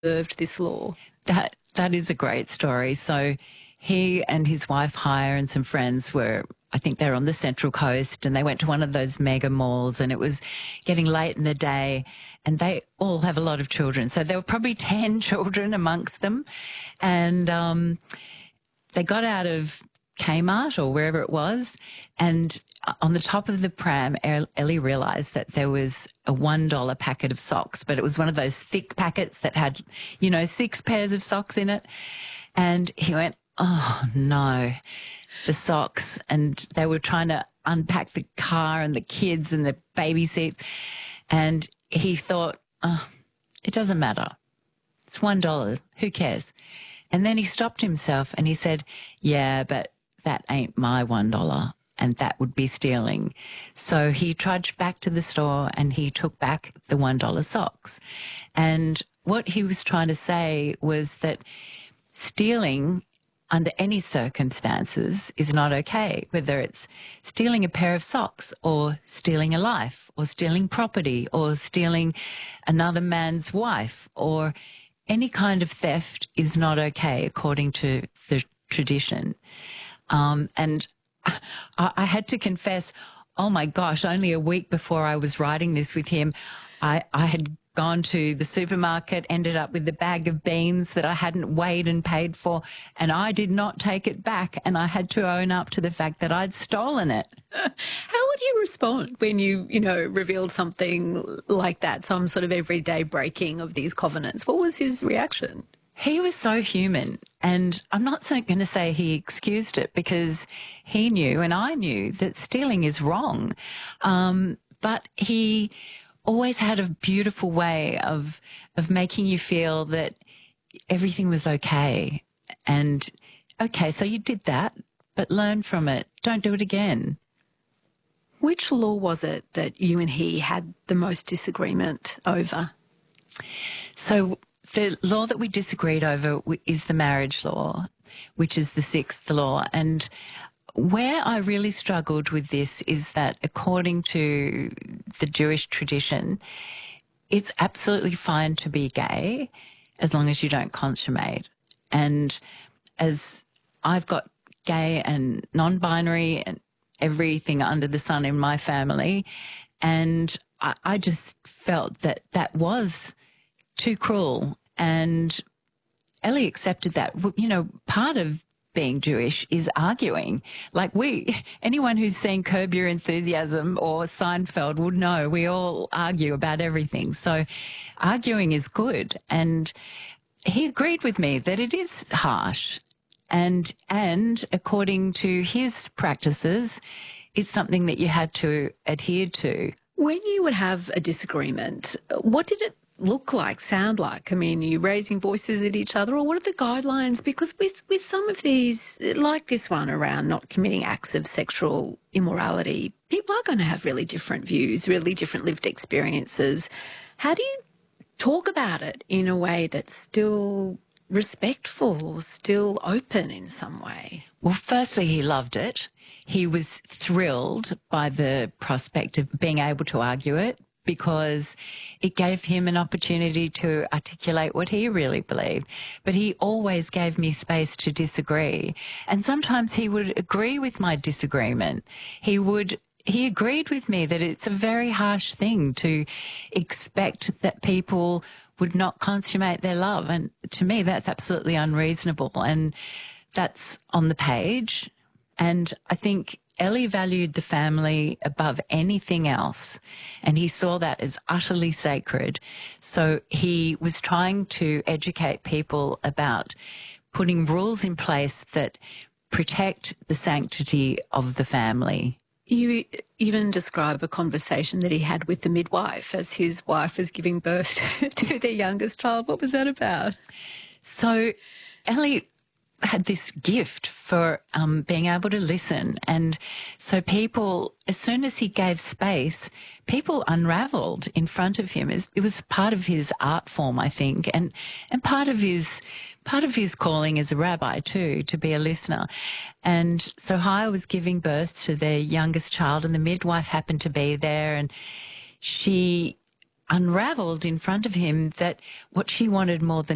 observed this law? That is a great story. So he and his wife Hire and some friends were, I think they were on the Central Coast, and they went to one of those mega malls, and it was getting late in the day, and they all have a lot of children. So there were probably 10 children amongst them. And they got out of Kmart or wherever it was, and on the top of the pram, Ellie realised that there was a $1 packet of socks, but it was one of those thick packets that had, 6 pairs of socks in it. And he went, oh no, the socks. And they were trying to unpack the car and the kids and the baby seats. And he thought, oh, it doesn't matter. It's $1. Who cares? And then he stopped himself and he said, yeah, but that ain't my $1. And that would be stealing. So he trudged back to the store and he took back the $1 socks. And what he was trying to say was that stealing under any circumstances is not okay, whether it's stealing a pair of socks or stealing a life or stealing property or stealing another man's wife, or any kind of theft is not okay according to the tradition. And I had to confess, oh my gosh, only a week before I was writing this with him, I had gone to the supermarket, ended up with a bag of beans that I hadn't weighed and paid for, and I did not take it back, and I had to own up to the fact that I'd stolen it. How would you respond when you revealed something like that, some sort of everyday breaking of these covenants? What was his reaction? He was so human, and I'm not going to say he excused it, because he knew and I knew that stealing is wrong. But he always had a beautiful way of making you feel that everything was okay. And, okay, so you did that, but learn from it. Don't do it again. Which law was it that you and he had the most disagreement over? So the law that we disagreed over is the marriage law, which is the 6th law. And where I really struggled with this is that according to the Jewish tradition, it's absolutely fine to be gay as long as you don't consummate. And as I've got gay and non-binary and everything under the sun in my family, and I just felt that that was too cruel. And Ellie accepted that. Part of being Jewish is arguing. Like anyone who's seen Curb Your Enthusiasm or Seinfeld would know we all argue about everything. So arguing is good. And he agreed with me that it is harsh. And according to his practices, it's something that you had to adhere to. When you would have a disagreement, what did it look like, sound like? I mean, are you raising voices at each other, or what are the guidelines? Because with some of these, like this one around not committing acts of sexual immorality, people are going to have really different views, really different lived experiences. How do you talk about it in a way that's still respectful, still open in some way? Well, firstly, he loved it. He was thrilled by the prospect of being able to argue it, because it gave him an opportunity to articulate what he really believed. But he always gave me space to disagree. And sometimes he would agree with my disagreement. He agreed with me that it's a very harsh thing to expect that people would not consummate their love. And to me, that's absolutely unreasonable. And that's on the page. And I think Ellie valued the family above anything else, and he saw that as utterly sacred. So he was trying to educate people about putting rules in place that protect the sanctity of the family. You even describe a conversation that he had with the midwife as his wife was giving birth to their youngest child. What was that about? So Ellie had this gift for being able to listen. And so people, as soon as he gave space, people unravelled in front of him. It was part of his art form, I think, and part of his calling as a rabbi too, to be a listener. And so Haya was giving birth to their youngest child, and the midwife happened to be there, and she unravelled in front of him that what she wanted more than